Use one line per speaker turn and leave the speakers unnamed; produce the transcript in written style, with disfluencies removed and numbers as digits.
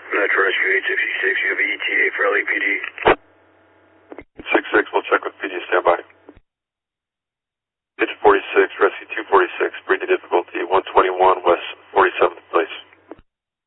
Metro Rescue 866, you have ETA for LAPD.
6-6, we'll check with PD, standby.